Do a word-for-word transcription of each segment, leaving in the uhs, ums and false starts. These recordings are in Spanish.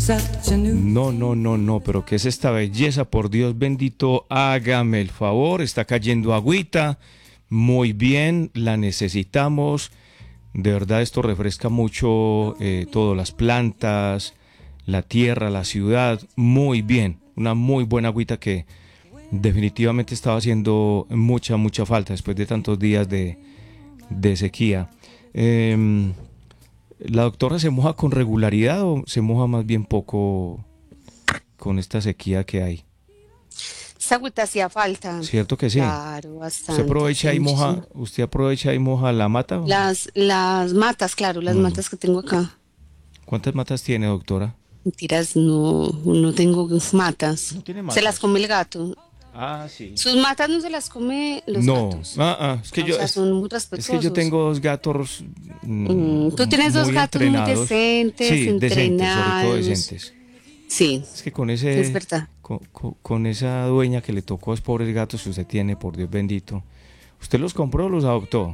No, no, no, no, pero ¿qué es esta belleza? Por Dios bendito, hágame el favor, está cayendo agüita, muy bien, la necesitamos, de verdad esto refresca mucho eh, todo, las plantas, la tierra, la ciudad, muy bien, una muy buena agüita que definitivamente estaba haciendo mucha, mucha falta después de tantos días de, de sequía. Eh, ¿La doctora se moja con regularidad o se moja más bien poco con esta sequía que hay? Esa agüita hacía falta. ¿Cierto que sí? Claro, ¿Usted bastante, aprovecha sí, y muchísimo. moja, usted aprovecha y moja la mata? Las, las matas, claro, las Mm. matas que tengo acá. ¿Cuántas matas tiene, doctora? Mentiras, no, no tengo matas. No tiene Se las matas. come el gato. Ah, sí. Sus matas no se las come los No, gatos. ah, ah, es que O yo sea, es, son muy es que yo respetuosos. tengo dos gatos mm, Mm, tú tienes dos muy gatos muy entrenados. decentes, Sí, decentes, sobre todo entrenados. decentes. Sí, Es que con es ese, verdad. con, con- con esa dueña que le tocó a los pobres gatos que usted tiene, por Dios bendito. ¿Usted los compró o los adoptó?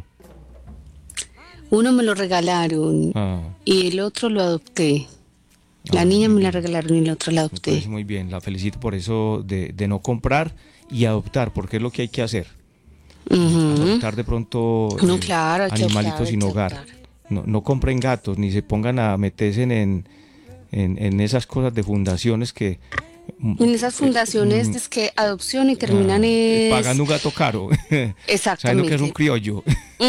Uno me lo regalaron Ah, y el otro lo adopté. La ah, niña muy me la bien. regalaron y la otra la Me parece adopté. muy bien. La felicito por eso de, de no comprar y adoptar, porque es lo que hay que hacer. Eh, Ujú. adoptar de pronto No, eh, claro, hay que adoptar, animalitos hay sin que hogar. adoptar. No, no compren gatos, ni se pongan a meterse en, en, en esas cosas de fundaciones que mm, En esas eh, fundaciones mm, es que adopción y terminan ah, es pagando un gato caro, sabiendo que es un exactamente. criollo.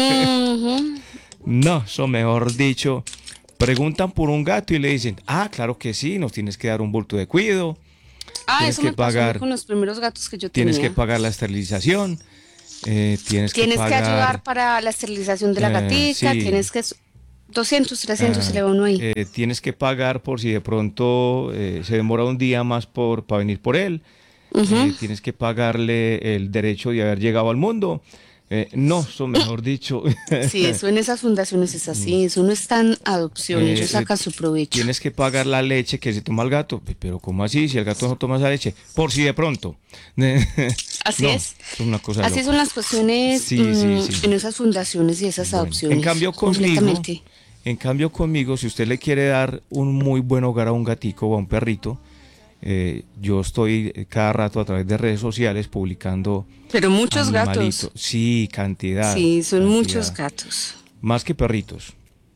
Ujú. No, eso mejor dicho, preguntan por un gato y le dicen, ah, claro que sí, nos tienes que dar un bulto de cuido, Ah, tienes eso que me pasó a mí pagar, con los primeros gatos que yo tienes que tenía. pagar la esterilización, eh, tienes que Tienes que ayudar pagar, para la esterilización de la eh, gatica, sí, tienes que... doscientos, trescientos se ah, le va uno ahí. eh, tienes que pagar por si de pronto eh, se demora un día más por, para venir por él, Ujú. eh, tienes que pagarle el derecho de haber llegado al mundo. Eh, no, eso mejor dicho. Sí, eso en esas fundaciones es así, eso no es tan adopción, ellos eh, eh, sacan su provecho. tienes que pagar la leche que se toma el gato. Pe- Pero ¿cómo así? Si el gato no toma esa leche, por si de pronto. Así No, es. eso es una cosa de Así son locos. las cuestiones Sí, sí, mm, sí. en esas fundaciones y esas Bueno, en adopciones, cambio conmigo, completamente. en cambio conmigo, si usted le quiere dar un muy buen hogar a un gatico o a un perrito, eh, yo estoy eh, cada rato a través de redes sociales publicando Pero muchos animalitos. gatos, Sí, cantidad, sí, son muchos cantidad. gatos. Más que perritos.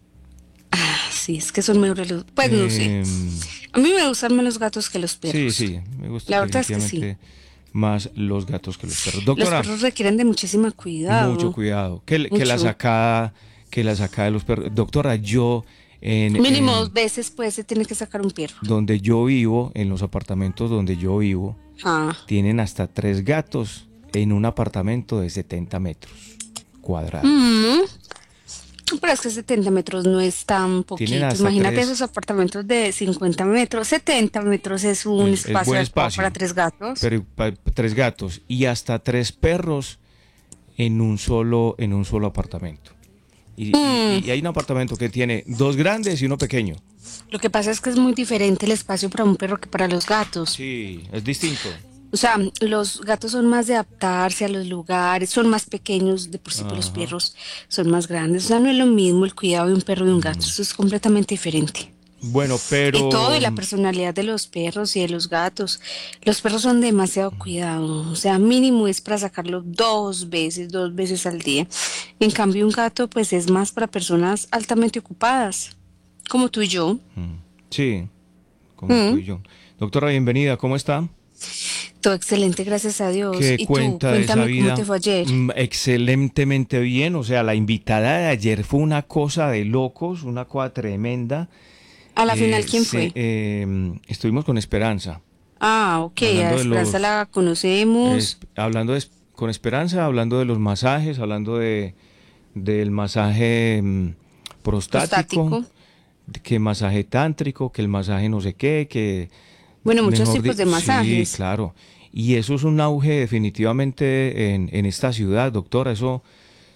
Ah, sí, es que son mejores los... Pues no sé. Em, A mí me gustan más los gatos que los sí, perros. sí, me gusta La verdad es que sí. definitivamente más los gatos que los perros. Los Doctora, perros requieren de muchísimo mucho cuidado, cuidado. Que, que la mucho. sacada, que la sacada de los perros. Doctora, yo en, Mínimo dos en veces pues se tiene que sacar un perro. donde yo vivo, en los apartamentos donde yo vivo, Ah. tienen hasta tres gatos en un apartamento de setenta metros cuadrados. Mm, pero es que setenta metros no es tan Tienen poquito. hasta Imagínate tres, esos apartamentos de cincuenta metros. setenta metros es un es, es espacio buen adecuado para espacio, tres gatos. pero pa- tres gatos y hasta tres perros en un solo, en un solo apartamento. Y, y- Mm, y hay un apartamento que tiene dos grandes y uno pequeño. lo que pasa es que es muy diferente el espacio para un perro que para los gatos. Sí, es distinto. O sea, los gatos son más de adaptarse a los lugares, son más pequeños, de por sí, pero los Ajá. perros son más grandes. O sea, no es lo mismo el cuidado de un perro y de un gato, eso es completamente diferente. Bueno, Y todo, pero y la personalidad de los perros y de los gatos. Los perros son demasiado cuidados, o sea, mínimo es para sacarlo dos veces, dos veces al día. En cambio, un gato, pues es más para personas altamente ocupadas, como tú y yo. mm, sí, como tú Mm, y yo. Doctora, bienvenida, ¿cómo está? todo excelente, gracias a Dios. ¿Qué Y tú, cuenta de esa cuéntame cómo te vida? fue ayer. Mm, excelentemente bien, o sea, la invitada de ayer fue una cosa de locos, una cosa tremenda. A la final, Eh, ¿quién se- fue? eh, estuvimos con Esperanza, Ah, ok, a hablando de Esperanza los, la conocemos. es- hablando de es- con Esperanza, hablando de los masajes, hablando de del masaje mm, prostático, Prostático. de que masaje tántrico, que el masaje no sé qué, que Bueno, muchos mejor tipos dicho, de sí, masajes. claro. Y eso es un auge definitivamente en, en esta ciudad, doctora. Eso,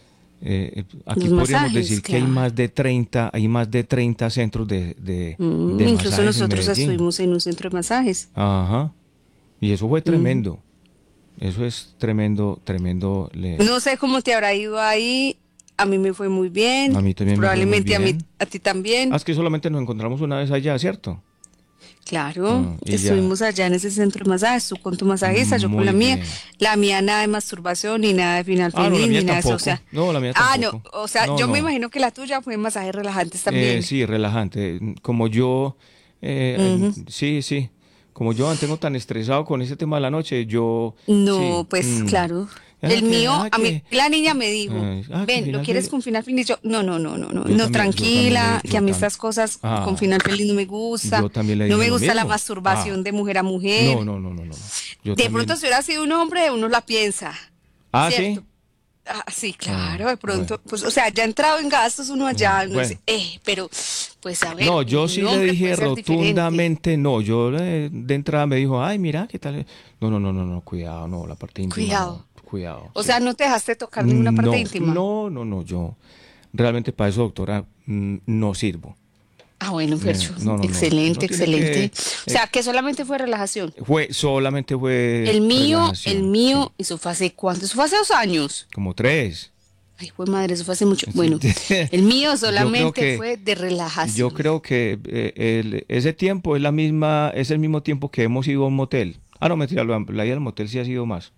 eh, aquí Los podríamos masajes, decir que hay claro. más de treinta, hay más de treinta centros de, de, Mm, de incluso masajes en nosotros Medellín. estuvimos en un centro de masajes. Ajá. Y eso fue Mm. tremendo. Eso es tremendo, tremendo. Le- No sé cómo te habrá ido ahí. A mí me fue muy a bien. mí también me fue muy Probablemente a mí, bien. a ti Ah, también. es que solamente nos encontramos una vez allá, ¿cierto? Claro, Mm, y ya. estuvimos allá en ese centro de masajes, tú con tu masajista, yo con Muy la mía. bien. La mía nada de masturbación, ni nada de final Ah, no, la feliz, mía ni nada de eso. O tampoco. sea, No, la mía ah, no, tampoco. o sea, No, yo me no. imagino que la tuya fue masajes relajantes Eh, también. sí, relajante. Como yo, eh, Ujú. en- sí, sí. Como yo mantengo tan estresado con ese tema de la noche, yo, sí. No, pues mm. claro. Ah, El que, mío, ah, a mí que, la niña me dijo, eh, ah, que ven, ¿lo final quieres feliz. con final feliz? Yo, no, no, no, no, no, Yo no, también, yo también le, tranquila, que yo a mí tam, estas cosas con ah, final feliz no me gusta, yo también le no dije me lo gusta la mismo. Ah, masturbación de mujer a no, mujer. no, no, no, no, no. Yo De pronto también. si hubiera sido un hombre, uno la piensa, Ah, ¿cierto? sí. Ah, sí, Ah, claro, de bueno, pronto, pues, o sea, ya entrado en gastos uno mm, allá, uno bueno. dice, eh, pero, pues a ver, No, yo un sí le hombre dije puede ser diferente. rotundamente no. Yo eh, de entrada me dijo, ay, mira, ¿qué tal? No, no, no, no, no, cuidado, no, la parte íntima no, Cuidado. cuidado, O sea, sí. no te dejaste tocar ninguna parte No, íntima. no, no, no, yo realmente para eso, doctora, mm, no sirvo. Ah, bueno, Eh, Fercho, no, no, no. Uno excelente, tiene excelente. que, O eh, sea, que solamente fue relajación. fue, solamente fue El mío, el relajación, sí, mío, eso fue hace cuánto, eso fue hace dos años. como tres. Ay, fue madre, eso fue hace mucho. Sí. Bueno, el mío Yo creo solamente que, fue de yo relajación. creo que eh, el- ese tiempo es la misma, es el mismo tiempo que hemos ido a un motel. Ah, no, mentira, la, la ida al motel sí ha sido más.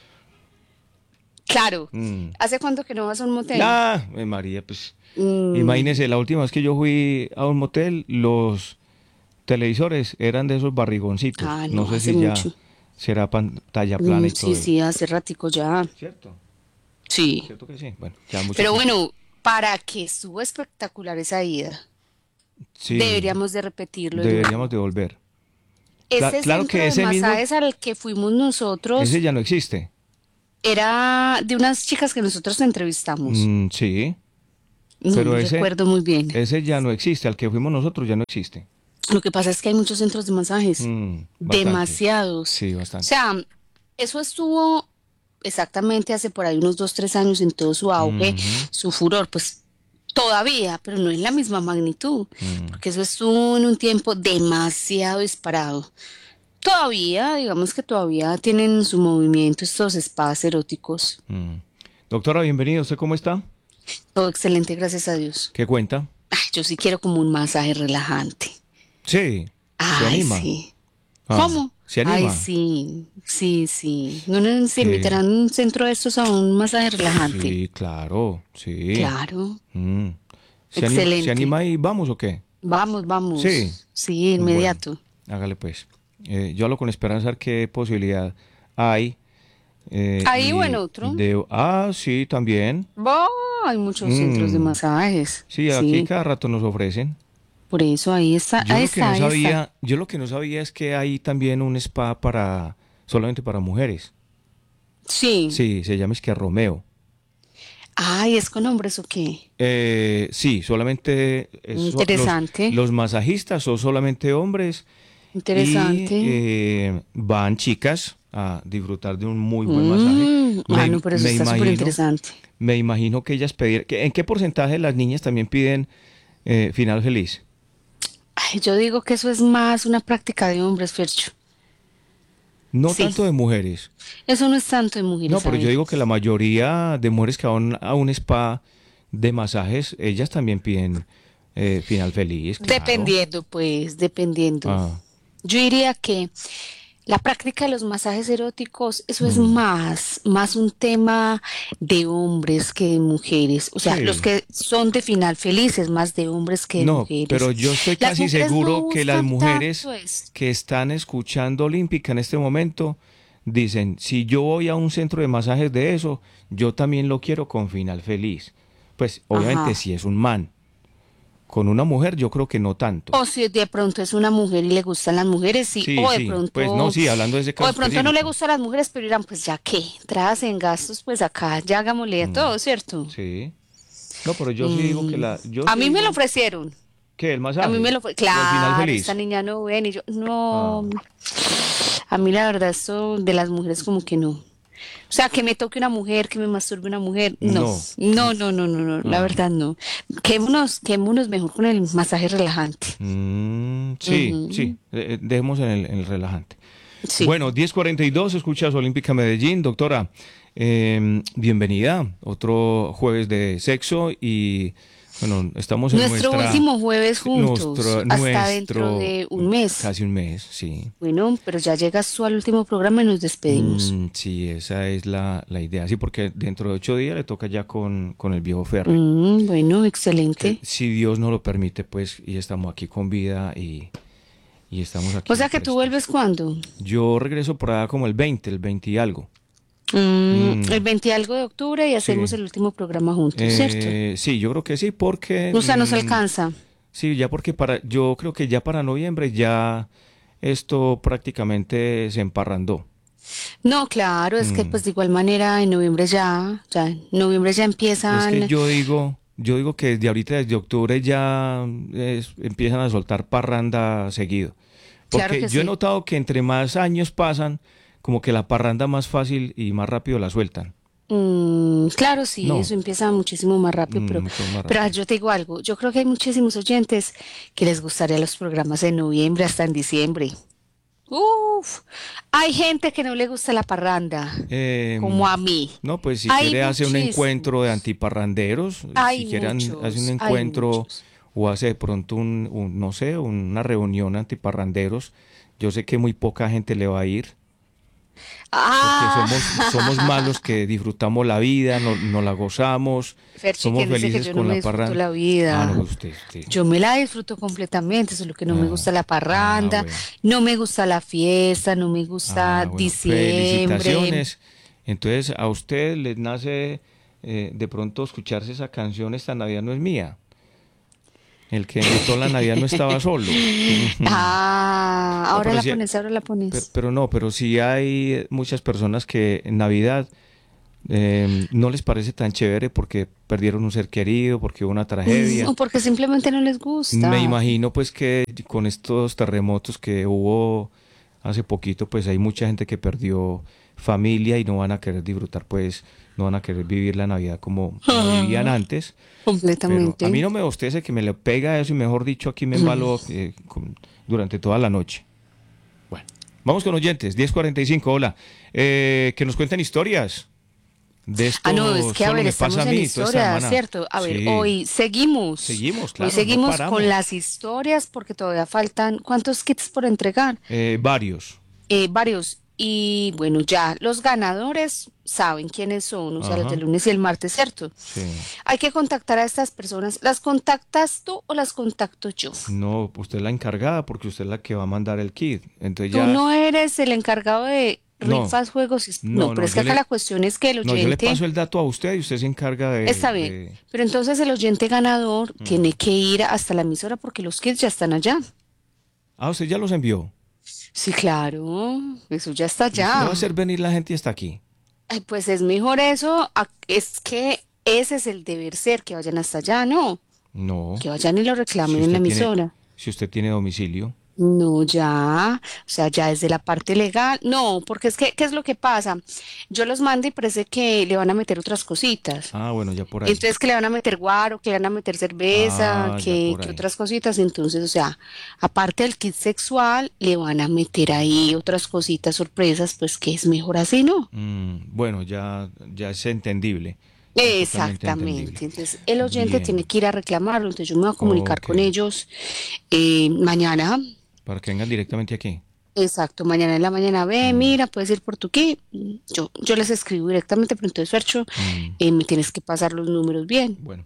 Claro. Mm. ¿Hace cuánto que no vas a un motel? Ah, eh, María, pues Mm, imagínese, la última vez que yo fui a un motel, los televisores eran de esos barrigoncitos. ah, No no, sé hace si ya mucho. será pantalla plana Mm, y sí, todo eso. sí, hace ratico ya. ¿Cierto? Sí. ¿Cierto que sí? Bueno, ya mucho Pero tiempo. bueno, para que estuvo espectacular esa ida, Sí, deberíamos de repetirlo de deberíamos nuevo. de volver. Cla- Ese claro centro que de ese mismo, masajes al que fuimos ese nosotros ya no existe. era de unas chicas que nosotros entrevistamos. Mm, sí, No, pero no ese, recuerdo muy bien. ese ya no existe. Al que fuimos nosotros ya no existe. Lo que pasa es que hay muchos centros de masajes, Mm, bastantes. demasiados. Sí, O bastantes. sea, eso estuvo exactamente hace por ahí unos dos, tres años en todo su auge, Ujú, su furor, pues todavía, pero no en la misma magnitud, mm, porque eso estuvo en un tiempo demasiado disparado. Todavía, digamos que todavía tienen su movimiento estos spas eróticos. mm. Doctora, bienvenida. ¿Usted cómo está? Todo excelente, gracias a Dios. ¿Qué cuenta? Ay, yo sí quiero como un masaje relajante. Sí, se Ay, anima. sí. Ah, ¿Cómo? se Ay, anima. sí, sí, sí. ¿No nos Que invitarán a un centro de estos a un masaje relajante? sí, claro, sí. Claro, Mm. ¿Se anima, se excelente. anima y vamos o qué? Vamos, Sí. vamos. Sí, Bueno, inmediato. hágale pues. Eh, yo hablo con esperanza a ver qué posibilidad hay. eh, Ahí o en y otro. de... Ah, sí, también. Bah, hay muchos centros de Mm. masajes. Sí, aquí Sí, cada rato nos ofrecen. por eso ahí está, Yo ahí lo que está, no ahí está. sabía, yo lo que no sabía es que hay también un spa para solamente para mujeres. Sí. Sí, se llama es que Romeo. Ay, ¿es con hombres o qué? Eh, sí, solamente eso- los, Interesante, los masajistas son solamente hombres y interesante. eh, van chicas a disfrutar de un muy buen masaje. Mm, ah, Me, no, pero eso me está súper imagino, interesante. me imagino que ellas pedir, que- ¿en qué porcentaje las niñas también piden eh, final feliz? Ay, yo digo que eso es más una práctica de hombres, Fercho. No Sí, tanto de mujeres. eso no es tanto de No, mujeres, a pero yo ver. digo que la mayoría de mujeres que van a un spa de masajes, ellas también piden eh, final feliz, claro. Dependiendo, pues, dependiendo. Ah, Yo diría que la práctica de los masajes eróticos, eso es mm, más, más un tema de hombres que de mujeres. O sea, los sí. que son de final feliz es más de hombres que de No, pero mujeres. yo estoy Las casi mujeres no seguro que las buscan mujeres tanto esto. que están escuchando Olímpica en este momento dicen, si yo voy a un centro de masajes de eso, yo también lo quiero con final feliz. Pues obviamente Ajá. si es un man, con una mujer yo creo que no tanto. O si de pronto es una mujer y le gustan las mujeres, sí. Sí, O de sí, pues no, pronto, sí, hablando de ese o caso de pronto no le específico. gustan las mujeres, pero dirán, pues ya qué, entradas en gastos, pues acá ya hagámosle de Mm, todo, ¿cierto? sí. No, pero yo sí digo que Mm, la, yo A sí mí me lo digo ofrecieron. que el A mí me masaje lo fue. o el final Claro, esta feliz. niña no ven y yo, no. Ah, A mí la verdad, esto de las mujeres como que no. O sea, que me toque una mujer, que me masturbe una mujer, no. no. No, no, no, no, no, la Ah. verdad no. Quedémonos, quedémonos mejor con el masaje relajante. Mm, sí, Ujú, sí, eh, eh, dejemos en el, en el relajante. sí. Bueno, diez cuarenta y dos, escuchas Olímpica Medellín, doctora. eh, bienvenida, otro jueves de sexo y Bueno, estamos en Nuestro nuestra, último jueves juntos, nuestro, hasta dentro nuestro, de un mes. casi un mes, sí. Bueno, pero ya llegas tú al último programa y nos despedimos. Mm, sí, esa es la, la idea. Sí, porque dentro de ocho días le toca ya con, con el viejo Ferre. Mm, bueno, Que excelente. si Dios nos lo permite, pues, y estamos aquí con vida y, y estamos O aquí sea que tú prestos. vuelves cuándo? Yo regreso por allá como el veinte, el veinte y algo. Mm, el Mm, veinte y algo de octubre y hacemos sí, el último programa juntos, ¿cierto? eh, sí, yo creo que sí, porque, O sea, nos mm, alcanza. sí, ya porque para, yo creo que ya para noviembre ya esto prácticamente se emparrandó. No, claro, es que Mm, pues de igual manera en noviembre ya, ya, en noviembre ya es que empiezan. yo digo, yo digo que desde ahorita, desde octubre ya es- empiezan a soltar parranda seguido. Claro Porque que yo he sí. notado que entre más años pasan, como que la parranda más fácil y más rápido la sueltan. Mm, claro, sí, No, eso empieza muchísimo más rápido, mm, pero, mucho más pero ah, rápido. yo te digo algo, yo creo que hay muchísimos oyentes que les gustaría los programas en noviembre hasta en diciembre. Uf, hay gente que no le gusta la parranda, como Em, a mí. no, pues si Hay quiere hacer un encuentro de muchísimos, antiparranderos, si hay quiere an- hace un muchos, hay encuentro muchos. o hace de pronto un, un, no sé, una reunión antiparranderos, yo sé que muy poca gente le va a ir, porque Ah, somos, somos malos que disfrutamos la vida, no, no la gozamos, Ferchi, somos ¿quién dice que felices yo no con me la disfruto parranda. la Ah, no, vida? pues usted, usted. Yo me la disfruto completamente, eso es lo que no me Ah, gusta la ah, parranda, bueno. no me gusta la fiesta, no me gusta Ah, bueno, diciembre. felicitaciones. Entonces, a usted les nace eh, de pronto escucharse esa canción, Esta Navidad no es mía. El que inventó la Navidad no estaba solo. Ah, No, ahora pero la sí, pones, ahora la pero, pones. pero no, pero sí hay muchas personas que en Navidad eh, no les parece tan chévere porque perdieron un ser querido, porque hubo una Mm, tragedia. o porque simplemente no les Me gusta. imagino pues que con estos terremotos que hubo hace poquito, pues hay mucha gente que perdió familia y no van a querer disfrutar, pues no van a querer vivir la Navidad como, como vivían Ah, antes. Pero a mí completamente. no me bostece que me le pega eso y mejor dicho aquí me embalo Mm. eh, con- durante toda la noche. Bueno, vamos con oyentes, diez cuarenta y cinco, hola. Eh, que nos cuenten historias. De Ah, no, es esto que a solo ver, me pasa a estamos en mí toda esta historia, semana. ¿cierto? A ver, Sí, hoy seguimos. seguimos, Hoy claro, no seguimos con paramos. las historias porque todavía faltan, ¿cuántos kits por entregar? Eh, varios. Eh, varios. Y bueno, ya los ganadores saben quiénes son, o sea, los del Ajá, lunes y el martes, ¿cierto? sí. Hay que contactar a estas personas. ¿Las contactas tú o las contacto yo? No, usted es la encargada porque usted es la que va a mandar el kit. Entonces Tú ya, no eres el encargado de no, rifas, juegos. y es- No, no, pero no, es que yo acá la le, cuestión es que el no, yo le oyente, paso el dato a usted y usted se encarga de, está bien, de... pero entonces el oyente ganador Mm. tiene que ir hasta la emisora porque los kits ya están allá. Ah, usted ya los envió. Sí, claro, eso ya está ¿Y usted va a allá. hacer venir la gente hasta aquí? Ay, pues es mejor eso, a- es que ese es el deber ser, que vayan hasta allá, ¿no? No, Que vayan y lo si reclamen en la usted tiene, emisora. si usted tiene domicilio. No, ya, o sea, ya desde la parte legal, no, porque es que, ¿qué es lo que pasa? Yo los mando y parece que le van a meter otras cositas. Ah, bueno, ya por ahí. Entonces, que le van a meter guaro, que le van a meter cerveza, Ah, ya que, por que ahí. otras cositas. Entonces, o sea, aparte del kit sexual, le van a meter ahí otras cositas, sorpresas, pues que es mejor así, ¿no? Mm, bueno, ya, ya es entendible. Es totalmente Exactamente. entendible. Entonces, el oyente tiene Bien, que ir a reclamarlo. Entonces, yo me voy a comunicar ok. con ellos eh, mañana. Para que vengan directamente aquí. Exacto, mañana en la mañana ve, Mm, mira, puedes ir por tu kit. Yo, yo les escribo directamente, pero entonces, Fercho, mm, eh, me tienes que pasar los números bien. bueno.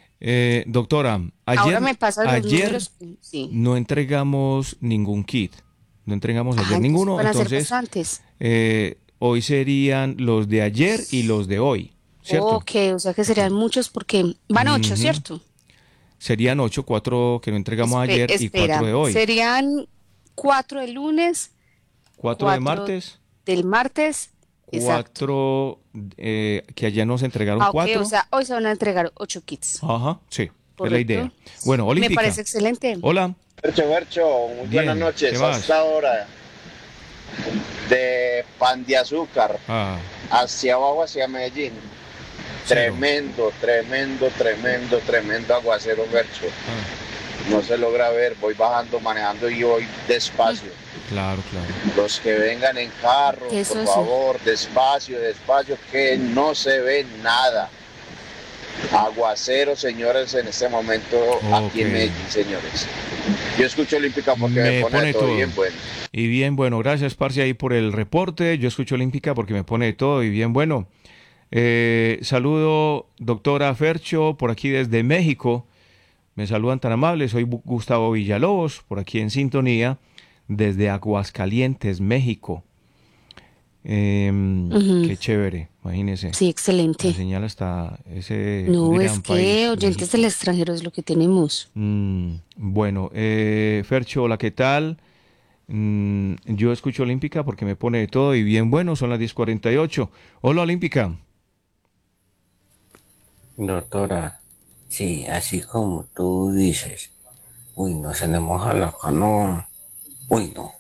Eh, doctora, Ahora ayer, me pasas los ayer números, sí. no entregamos ningún kit. No entregamos Ah, ayer entonces ninguno. van a ser Entonces, bastantes. eh, hoy serían los de ayer y los de hoy, ¿cierto? Ok, o sea que serían muchos porque van ocho, Ujú. ¿cierto? Serían ocho, cuatro que no entregamos Espe- ayer y cuatro espera, de hoy. serían cuatro del lunes, Cuatro de cuatro martes, del martes, exacto. cuatro eh, que allá nos entregaron Ah, ok, o cuatro. sea, hoy se van a entregar ocho kits, Ajá, sí, es la ¿correcto? idea. Bueno, Me Olímpica. parece excelente. Hola, Bercho, Bercho, muy buenas bien, ¿qué noches. más? Hasta ahora de Pan de Azúcar Ah, hacia abajo, hacia Medellín. cero. Tremendo, tremendo, tremendo, tremendo aguacero, Bercho. Ah, No se logra ver, voy bajando, manejando y voy despacio. claro, claro. Los que vengan en carro, Eso por sí. favor, despacio, despacio, que no se ve nada. Aguacero, señores, en este momento aquí Ok. en Medellín, señores. Yo escucho Olímpica porque me, Me pone, pone todo todo. bien bueno. Y bien bueno, gracias Parce ahí por el reporte. Yo escucho Olímpica porque me pone de todo y bien bueno. Eh, saludo doctora Fercho por aquí desde México. Me saludan tan amables. Soy Bu- Gustavo Villalobos por aquí en sintonía desde Aguascalientes, México. Em, Ujú. qué chévere, imagínese. Sí, La excelente. señal hasta ese No, es gran que país, oyentes del México. extranjero es lo que tenemos. Mm, bueno, eh, Fercho, hola, ¿qué tal? Mm, yo escucho Olímpica porque me pone de todo y bien bueno, son las diez cuarenta y ocho. Hola, Olímpica. Doctora, sí, así como tú dices, uy, no se le moja la canoa, uy, no.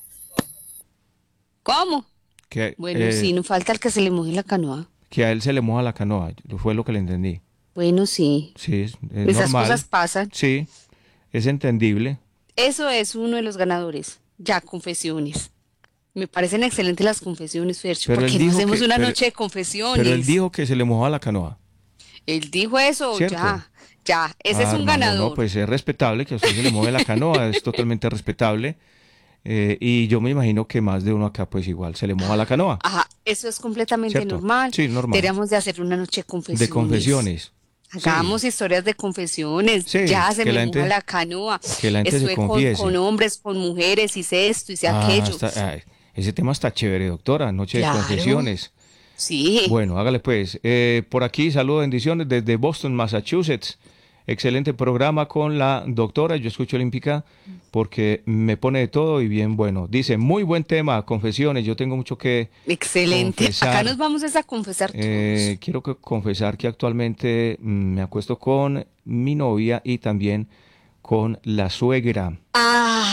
¿Cómo? Que, Bueno, eh, sí, no falta el que se le moje la canoa. que a él se le moja la canoa, fue lo que le entendí. Bueno, sí, Sí, es, es esas normal, cosas pasan. sí, es entendible. Eso es uno de los ganadores. Ya, confesiones. Me parecen excelentes las confesiones, Fercho. Pero ¿Por él qué no dijo hacemos que, una pero, noche de pero él confesiones? dijo que se le mojaba la canoa, Él dijo eso, ¿cierto? ya, ya. Ese es Ah, un hermano, no, ganador. pues es respetable que a usted se le mueve la canoa, es totalmente respetable. Eh, y yo me imagino que más de uno acá, pues igual, se le moja la canoa, Ajá, eso es completamente ¿cierto? normal. Sí, normal. Deberíamos de hacer una noche de De confesiones. confesiones. Sí, Hagamos historias de confesiones. sí, Ya se que me la moja gente, la canoa. que la gente se Estuve con, con confiese. hombres, con mujeres, hice esto, hice Ah, aquello. está, ay, ese tema está chévere, doctora. Noche de Claro, confesiones. sí. Bueno, hágale pues. Eh, por aquí, saludos, bendiciones desde Boston, Massachusetts. Excelente programa con la doctora. Yo escucho Olímpica porque me pone de todo y bien bueno. Dice, muy buen tema, confesiones. Yo tengo mucho que Excelente. Acá nos confesar. vamos es a confesar Eh, todos. quiero que- confesar que actualmente mm, me acuesto con mi novia y también con la suegra. Ah,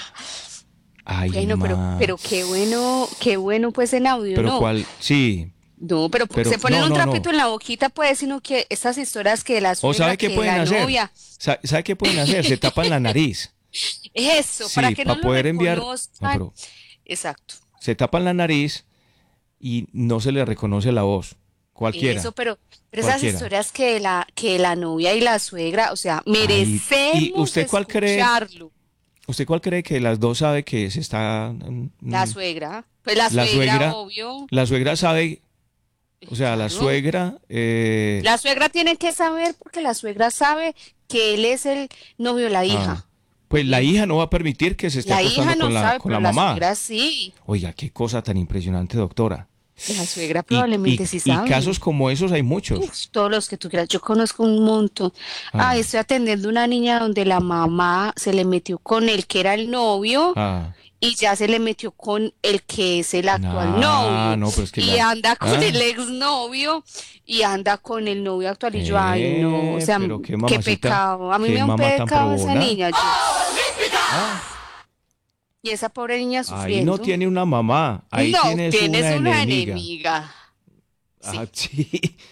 Ay, bueno, pero, pero qué más. bueno, qué bueno pues el audio, Pero ¿no? cuál, sí, No, pero po- pero se ponen no, un no, trapito no. en la boquita, pues, sino que estas historias que de la ¿O suegra, sabe qué que de pueden la hacer? novia, Sa- ¿Sabe qué pueden hacer? Se tapan la nariz. eso, para Sí, que no para lo poder enviar. No, reconozcan. pero Exacto. se tapan la nariz y no se le reconoce la voz. Eso, Cualquiera, pero, pero esas cualquiera. historias que la, que la novia y la suegra, o sea, Ay, ¿y merecemos usted cuál cree? escucharlo. ¿Usted cuál cree que las dos sabe que se está mm, La mm, suegra, pues la la suegra, suegra? obvio, La suegra sabe, o sea, la claro. suegra, eh, La suegra tiene que saber porque la suegra sabe que él es el novio de la ah, hija. pues la Obvio. hija no va a permitir que se esté La hija acostando no con la, sabe, con la pero la mamá. suegra sí. Oiga, qué cosa tan impresionante, doctora. La suegra Y, y, probablemente sí y sabe. casos como esos hay muchos. Uf, todos los que tú quieras. Yo conozco un montón. Ah, Ah, estoy atendiendo una niña donde la mamá se le metió con el que era el novio ah, y ya se le metió con el que es el actual nah, novio. no, pero es que Y la... anda con el Ah, exnovio y anda con el novio actual. Y yo, ay, no, o eh, sea, pero qué qué mamacita, pecado. A mí me qué da un mamá tan pecado esa probona. niña. Yo. Ah, Y esa pobre niña ahí no sufriendo. tiene una mamá, ahí No, tienes tienes una una enemiga. enemiga. Ah, Sí. sí,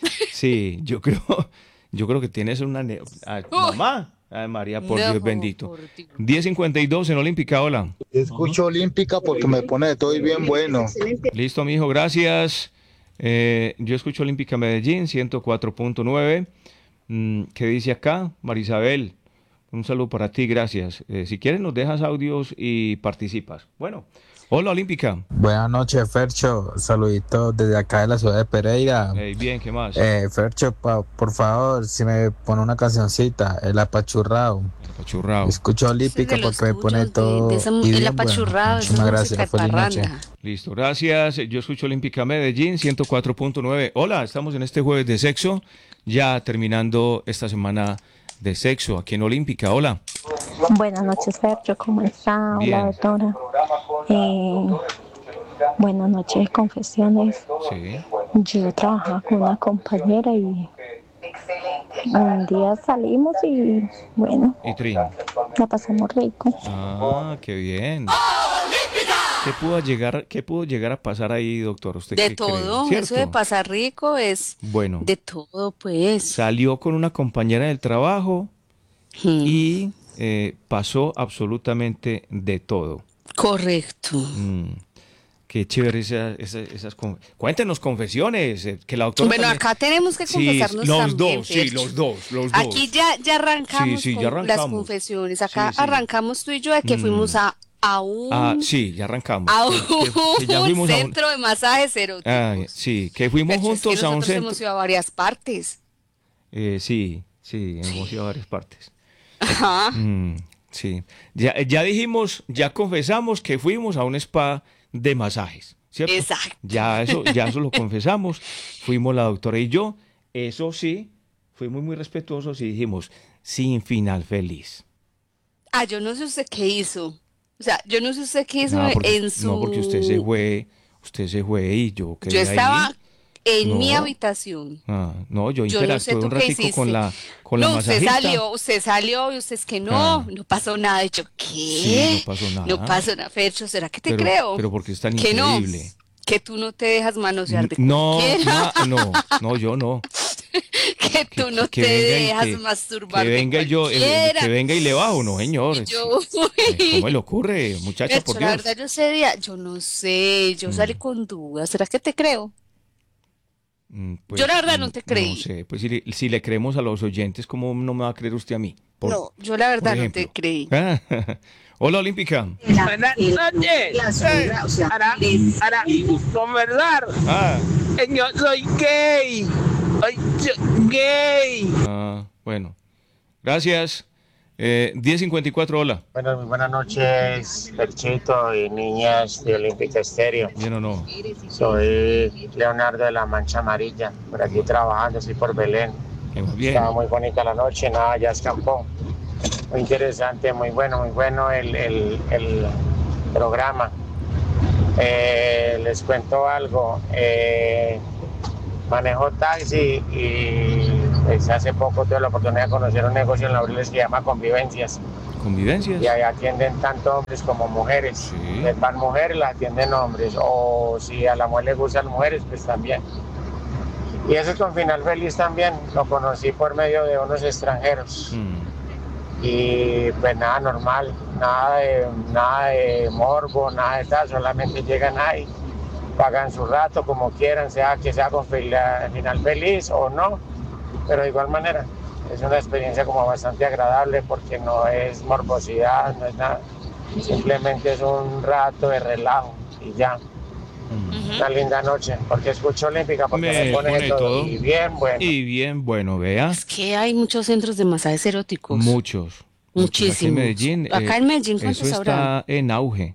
sí, yo creo, yo creo que tienes una ne- ah, Uy, mamá. Ay, María, por Dios no, bendito. por Dios. diez cincuenta y dos en Olímpica, hola. Escucho Olímpica porque me pone de todo y bien bueno. Listo, mijo, gracias. Eh, yo escucho Olímpica Medellín, ciento cuatro punto nueve. Mm, ¿qué dice acá? Marisabel, un saludo para ti, gracias. Eh, si quieres, nos dejas audios y participas. Bueno, hola, Olímpica. Buenas noches, Fercho. Saluditos desde acá de la ciudad de Pereira. Eh, bien, ¿qué más? Eh, Fercho, pa- por favor, si me pone una cancioncita, El Apachurrado. El apachurrao. Escucho Ese es Olímpica de los porque me pone tuyos, de, de todo esa, mu- y el bien bueno. apachurrado, esa es Muchísimas música de gracias. Feliz noche. parranda. Listo, gracias. Yo escucho Olímpica Medellín, ciento cuatro punto nueve. Hola, estamos en este jueves de sexo, ya terminando esta semana de sexo aquí en Olímpica. Hola. Buenas noches, Fercho, ¿cómo está? Hola, Bien. doctora. Eh, buenas noches, confesiones. Sí. Yo trabajaba con una compañera y un día salimos y bueno, Y Trin. la pasamos rico. Ah, qué bien. ¿Qué pudo llegar, qué pudo llegar a pasar ahí, doctor? ¿Usted De qué cree? todo, eso de ¿Cierto? pasar rico es Bueno, de todo, pues. salió con una compañera del trabajo Mm, y eh, pasó absolutamente de todo. correcto. Mm. Qué chévere esa- esa- esas... con- Cuéntenos confesiones, eh, que la doctora Bueno, también- acá tenemos que Sí, confesarnos los también, dos, sí, Fercho. los dos, los dos. Aquí ya, ya arrancamos Sí, sí, con ya las arrancamos. confesiones. Acá Sí, sí. arrancamos tú y yo de que Mm. fuimos a, a un, Ah, sí, ya arrancamos. a Que- un que- que ya fuimos a un... centro de masajes eróticos. Ah, sí, que fuimos Fercho, es que juntos a un nosotros centro. hemos ido a varias partes. Eh, sí, sí, hemos ido a varias partes. Ajá. Mm, sí, ya, ya dijimos, ya confesamos que fuimos a un spa de masajes, ¿cierto? Exacto. Ya eso, ya eso lo confesamos. Fuimos la doctora y yo. Eso sí, fuimos muy respetuosos y dijimos, sin final feliz. Ah, yo no sé usted qué hizo. O sea, yo no sé usted qué hizo No, porque, en su... no, porque usted se fue, usted se fue y yo quedé Yo estaba ahí. en mi No. habitación. Ah, no, yo Yo no sé interactué tú un qué ratico hiciste. con la, con la No, usted masajista. salió, usted salió y usted es que no, Ah. no pasó nada. Y yo, ¿qué? Sí, no pasó nada. No pasó nada, Fercho, ¿será que te Pero- creo? pero porque es tan que no, increíble. que tú no te dejas manosear de No, cualquiera, no, no, no, yo no. que tú no que te venga y dejas que- masturbar Que de venga y yo, eh, cualquiera. que venga y le bajo, no, señor. Y yo, Eh, ¿Cómo le ocurre, muchacha, Fercho, por la Dios? verdad, yo ese día, yo no sé, yo salí con dudas, ¿será que te creo? Mm, Yo la verdad no mm, te creí. No sé, pues si le, si le creemos a los oyentes, ¿cómo no me va a creer usted a mí? Por- No, yo la verdad no te ejemplo. creí. Hola, Olímpica. Buenas noches. Eh, Para, para conversar, Ah, eh, yo soy gay. Ay, yo- gay. ah, bueno. Gracias. Eh, diez cincuenta y cuatro, hola. Bueno, muy buenas noches, Perchito y niñas de Olímpica Estéreo. ¿Bien o no? Soy Leonardo de la Mancha Amarilla, por aquí trabajando, estoy por Belén. Eh, muy bien. Estaba muy bonita la noche, nada, ya escampó. Muy interesante, muy bueno, muy bueno el, el- el programa. Eh, les cuento algo. eh, manejo taxi y pues, hace poco tuve la oportunidad de conocer un negocio en Laureles que se llama Convivencias. ¿Convivencias? Y ahí atienden tanto hombres como mujeres. Sí. Les van mujeres, las atienden hombres. O si a la mujer le gustan mujeres, pues también. Y eso con final feliz también. Lo conocí por medio de unos extranjeros. Mm, Y pues nada normal, nada de, nada de morbo, nada de tal. Solamente llegan ahí, pagan su rato como quieran, sea que sea con fel- final feliz o no. Pero de igual manera, es una experiencia como bastante agradable porque no es morbosidad, no es nada. Simplemente es un rato de relajo y ya. mm. Una linda noche, porque escucho Olímpica, porque Me me, pone, pone de todo. todo. Y bien, bueno. Y bien, bueno, vea. Es que hay muchos centros de masajes eróticos. Muchos. muchos. Aquí Muchísimos. en Medellín. Acá eh, en Medellín, ¿cuántos eso habrá? está en auge.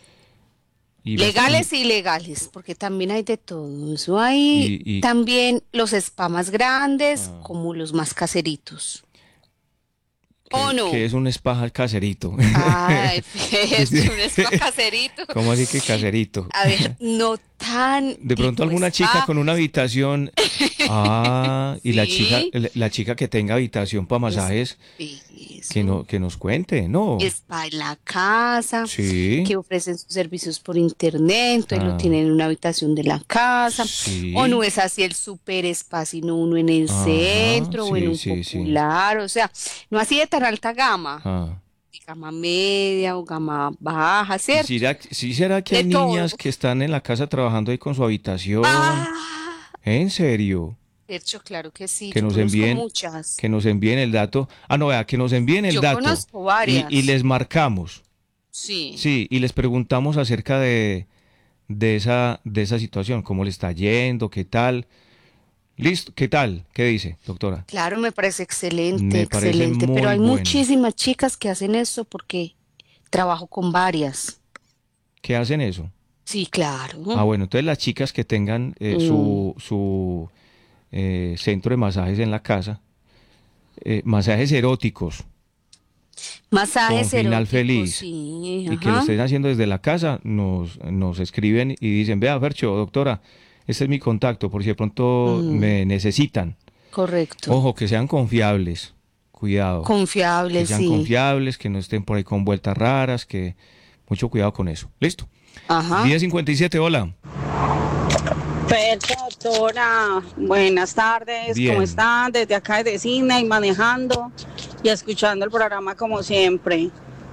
Y Legales e ilegales, porque también hay de todo. Eso hay Y- y- también los spa más grandes Ah. como los más caseritos. que, ¿O no? que es un spa caserito. Ay, Fercho, un spa caserito. ¿Cómo así que caserito? A ver, no tan De pronto tipo alguna chica spa. con una habitación. Ah, y la Sí. chica, la chica que tenga habitación para masajes, Eso. que no, que nos cuente, ¿no? Spa en la casa, Sí. que ofrecen sus servicios por internet, entonces Ah. lo tienen en una habitación de la casa. Sí. O no es así el super spa, sino uno en el Ajá, centro o en sí, un sí, sí. popular, o sea, no así de tan alta gama, Ah. de gama media o gama baja, ¿Y ¿cierto? será, sí será que De hay todo. niñas que están en la casa trabajando ahí con su habitación? Ah, ¿En serio? de hecho, claro que sí, Que yo nos conozco envíen, muchas. que nos envíen el dato. Ah, no, vea, que nos envíen el Yo dato. conozco varias. Y, y les marcamos. Sí. Sí, y les preguntamos acerca de, de esa, de esa situación, cómo le está yendo, qué tal. Listo, ¿qué tal? ¿Qué dice, doctora? Claro, me parece excelente, Me parece excelente, muy pero hay bueno. muchísimas chicas que hacen eso porque trabajo con varias. ¿Qué hacen eso? Sí, claro. Ah, bueno, entonces las chicas que tengan eh, su, su eh, centro de masajes en la casa, eh, masajes eróticos, Masajes con final eróticos, feliz, sí, y que lo ajá. estén haciendo desde la casa, nos, nos escriben y dicen, vea, Fercho, doctora, este es mi contacto, por si de pronto Mm. me necesitan. Correcto. Ojo, que sean confiables, cuidado. Confiable, que sean sí. confiables, que no estén por ahí con vueltas raras, que mucho cuidado con eso. ¿Listo? Ajá. diez cincuenta y siete, hola. Perfecto, doctora. Buenas tardes. Bien. ¿Cómo están? Desde acá desde Cine y manejando y escuchando el programa como siempre.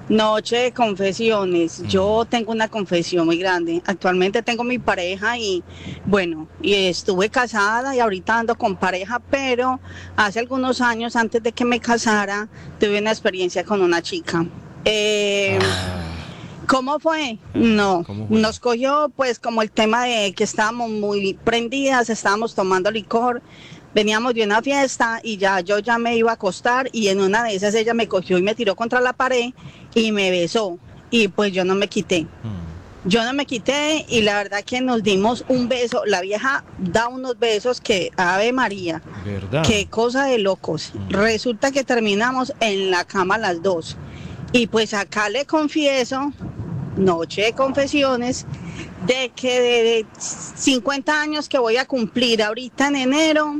Noche de confesiones. Yo tengo una confesión muy grande. Actualmente tengo mi pareja y bueno, y estuve casada y ahorita ando con pareja, pero hace algunos años antes de que me casara tuve una experiencia con una chica. Eh, ¿Cómo fue? No, ¿Cómo fue? nos cogió pues como el tema de que estábamos muy prendidas, estábamos tomando licor. Veníamos de una fiesta y ya yo ya me iba a acostar y en una de esas ella me cogió y me tiró contra la pared y me besó y pues yo no me quité. Yo no me quité y la verdad que nos dimos un beso. La vieja da unos besos que, Ave María, ¿Verdad? qué cosa de locos. Resulta que terminamos en la cama las dos. Y pues acá le confieso, noche de confesiones, de que de cincuenta años que voy a cumplir ahorita en enero,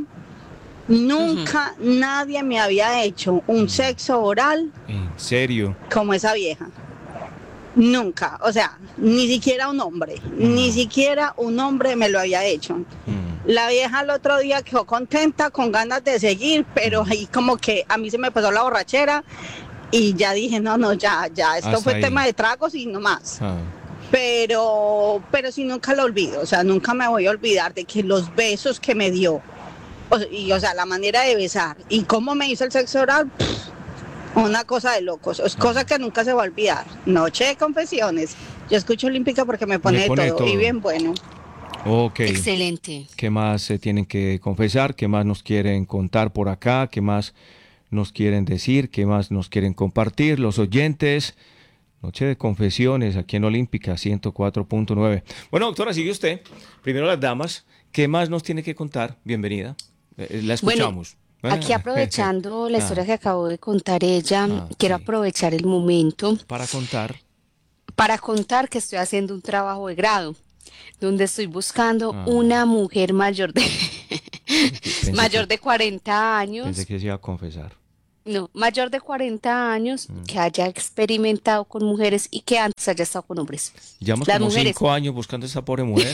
nunca uh-huh. nadie me había hecho un sexo oral. ¿En serio? Como esa vieja. Nunca, o sea, ni siquiera un hombre, mm. ni siquiera un hombre me lo había hecho. Mm. La vieja el otro día quedó contenta, con ganas de seguir, pero ahí como que a mí se me pasó la borrachera y ya dije, no, no, ya, ya, esto Hasta fue ahí. tema de tragos y no más. Ah. Pero, pero sí nunca lo olvido, o sea, nunca me voy a olvidar de que los besos que me dio, o, y o sea, la manera de besar y cómo me hizo el sexo oral, pff, una cosa de locos, es cosa que nunca se va a olvidar. Noche de confesiones. Yo escucho Olímpica porque me pone, me pone de todo, todo y bien bueno. Ok. Excelente. ¿Qué más se tienen que confesar? ¿Qué más nos quieren contar por acá? ¿Qué más nos quieren decir? ¿Qué más nos quieren compartir los oyentes? Noche de confesiones aquí en Olímpica ciento cuatro punto nueve. Bueno, doctora, sigue usted. Primero las damas. ¿Qué más nos tiene que contar? Bienvenida. Eh, la escuchamos. Bueno. Aquí aprovechando la historia ah. que acabó de contar ella, ah, quiero sí. aprovechar el momento para contar para contar que estoy haciendo un trabajo de grado donde estoy buscando ah. una mujer mayor de mayor que, de cuarenta años. Pensé que se iba a confesar. No, mayor de cuarenta años, mm. que haya experimentado con mujeres y que antes haya estado con hombres. Llevamos como mujeres. cinco años buscando a esta pobre mujer.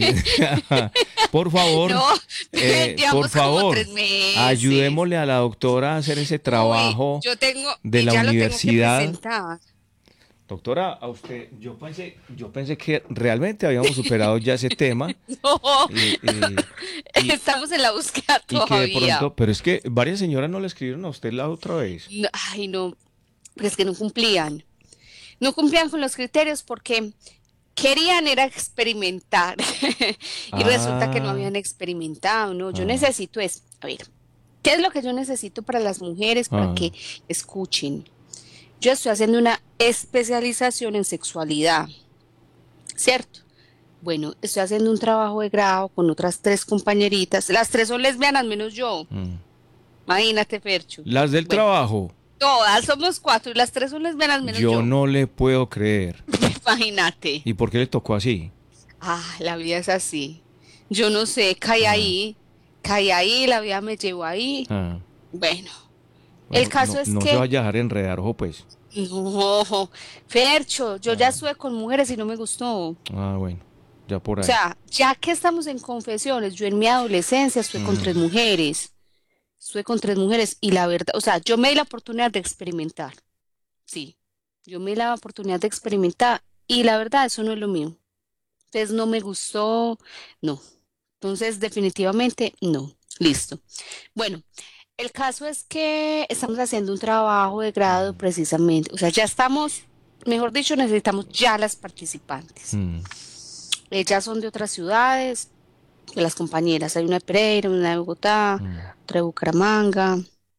Por favor, no, eh, por favor, ayudémosle a la doctora a hacer ese trabajo. Uy, yo tengo, de la ya universidad. Lo tengo que presentar. Doctora, a usted, yo pensé, yo pensé que realmente habíamos superado ya ese tema. No, y, y, y, estamos en la búsqueda todavía. Y que de pronto, pero es que varias señoras no le escribieron a usted la otra vez. No, ay, no, pero es que no cumplían. No cumplían con los criterios porque querían era experimentar. y ah. resulta que no habían experimentado, ¿no? Yo ah. necesito es, a ver, ¿qué es lo que yo necesito para las mujeres para ah. que escuchen? Yo estoy haciendo una especialización en sexualidad, ¿cierto? Bueno, estoy haciendo un trabajo de grado con otras tres compañeritas. Las tres son lesbianas, menos yo. Mm. Imagínate, Fercho. ¿Las del bueno, trabajo? Todas, somos cuatro y las tres son lesbianas, menos yo. Yo no le puedo creer. Imagínate. ¿Y por qué le tocó así? Ah, la vida es así. Yo no sé, caí ah. ahí, caí ahí, la vida me llevó ahí. Ah. Bueno. Bueno, el caso no, es no que... No se vaya a dejar enredar, ojo pues. No, Fercho, yo ah. ya estuve con mujeres y no me gustó. Ah, bueno, ya por ahí. O sea, ya que estamos en confesiones, yo en mi adolescencia estuve mm. con tres mujeres. Estuve con tres mujeres y la verdad, o sea, yo me di la oportunidad de experimentar. Sí, yo me di la oportunidad de experimentar y la verdad, eso no es lo mío. Entonces no me gustó, no. Entonces definitivamente no. Listo. Bueno. El caso es que estamos haciendo un trabajo de grado precisamente, o sea, ya estamos, mejor dicho, necesitamos ya las participantes. Mm. Ellas son de otras ciudades, de las compañeras, hay una de Pereira, una de Bogotá, mm. otra de Bucaramanga.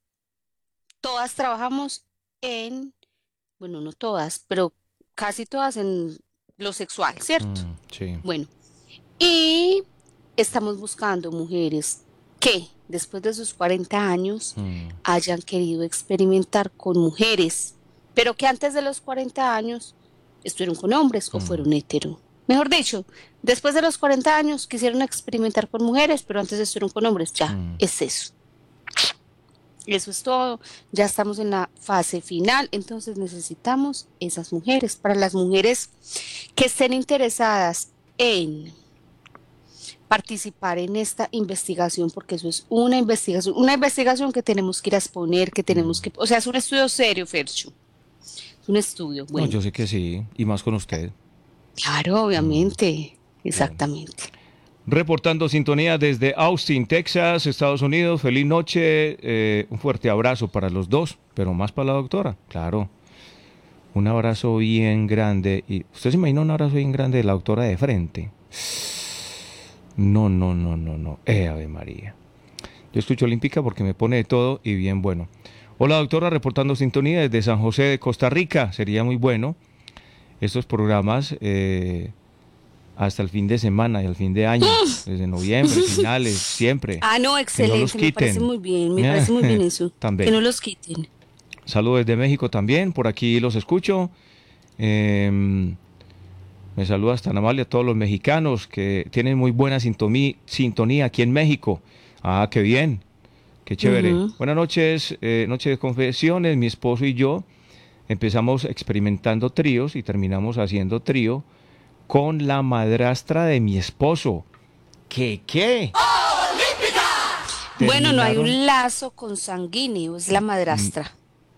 Todas trabajamos en, bueno, no todas, pero casi todas en lo sexual, ¿cierto? Mm, sí. Bueno, y estamos buscando mujeres que después de sus cuarenta años mm. hayan querido experimentar con mujeres, pero que antes de los cuarenta años estuvieron con hombres mm. o fueron hetero. Mejor dicho, después de los cuarenta años quisieron experimentar con mujeres, pero antes estuvieron con hombres. Ya, mm. es eso. Eso es todo. Ya estamos en la fase final, entonces necesitamos esas mujeres. Para las mujeres que estén interesadas en participar en esta investigación, porque eso es una investigación, una investigación que tenemos que ir a exponer, que tenemos que, o sea, es un estudio serio, Fercho. un estudio. Bueno, No, yo sé que sí, y más con usted. claro, obviamente, exactamente. Reportando sintonía desde Austin, Texas, Estados Unidos. Feliz noche, eh, un fuerte abrazo para los dos, pero más para la doctora, claro. Un abrazo bien grande. Y ¿usted se imagina un abrazo bien grande de la doctora de frente? No, no, no, no, no. Eh, Ave María. Yo escucho Olímpica porque me pone de todo y bien bueno. Hola doctora, reportando sintonía desde San José de Costa Rica. Sería muy bueno estos programas eh, hasta el fin de semana y al fin de año, desde noviembre, finales, siempre. Ah, no, excelente, no los me parece quiten. muy bien, me parece muy bien eso. También. Que no los quiten. Saludos desde México también, por aquí los escucho. Eh, me saluda hasta Amalia a todos los mexicanos que tienen muy buena sintomí- sintonía aquí en México. Ah, qué bien, qué chévere. Ujú. Buenas noches, eh, noche de confesiones. Mi esposo y yo empezamos experimentando tríos y terminamos haciendo trío con la madrastra de mi esposo. ¿Qué, qué? Bueno, no hay Terminaron- un lazo consanguíneo, es la madrastra.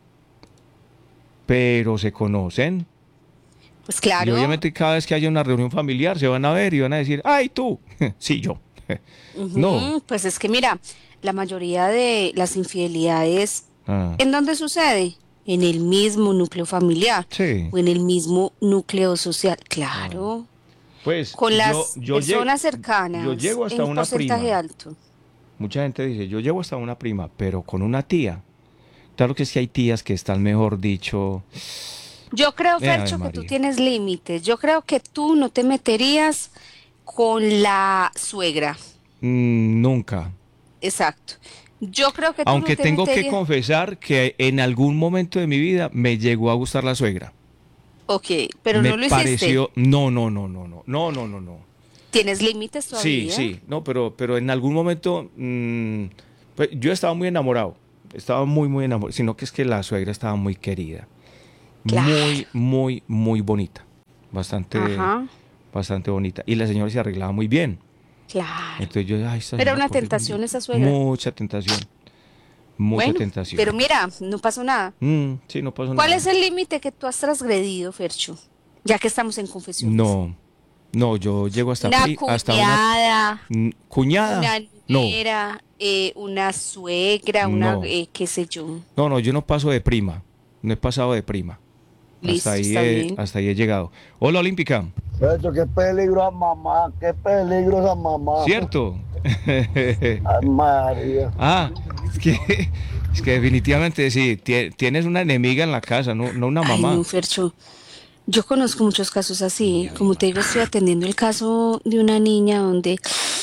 Pero se conocen. Pues claro. Y obviamente cada vez que haya una reunión familiar se van a ver y van a decir, ¡ay, tú! Sí, yo. Ujú, No. Pues es que mira, la mayoría de las infidelidades, Ah, ¿en dónde sucede? En el mismo núcleo familiar sí. o en el mismo núcleo social. Claro. Pues Con las yo, yo personas lle- cercanas. Yo llego hasta en una porcentaje prima. alto. Mucha gente dice, yo llego hasta una prima, pero con una tía. Claro que sí hay tías que están, mejor dicho... Yo creo, Eh, Ave Fercho, que tú María. tienes límites. Yo creo que tú no te meterías con la suegra. mm, nunca. Exacto. Yo creo que tú Aunque no te tengo que meterías. confesar que en algún momento de mi vida me llegó a gustar la suegra. Ok, pero me no lo hiciste. pareció... No, no, no, no, no, no, no, no, no. ¿Tienes límites Sí, todavía? sí, no, pero, pero en algún momento mm, pues, yo estaba muy enamorado, estaba muy, muy enamorado, sino que es que la suegra estaba muy querida, Claro. muy, muy, muy bonita, bastante, Ajá, bastante bonita, y la señora se arreglaba muy bien, claro. entonces yo, ay, esta Era señora, una ¿por qué tentación tan- esa suegra. Mucha tentación, mucha Bueno, tentación. pero mira, no pasó nada. Mm, sí, no pasó ¿Cuál nada. es el límite que tú has transgredido, Fercho? Ya que estamos en confesiones. No, no, yo llego hasta, Una pri- hasta una cuñada, mm, cuñada, una no. niñera, eh, una suegra, una, No. eh, qué sé yo. No, no, yo no paso de prima. No he pasado de prima. Listo, hasta ahí está he, bien. hasta ahí he llegado. Hola, Olímpica. Fercho, qué peligro mamá, qué peligro esa mamá. ¿Cierto? Ay, María. Ah, es que, es que definitivamente sí, tie- tienes una enemiga en la casa, no, no una Ay, mamá. no, Fercho. Yo conozco muchos casos así. Como te digo, estoy atendiendo el caso de una niña donde...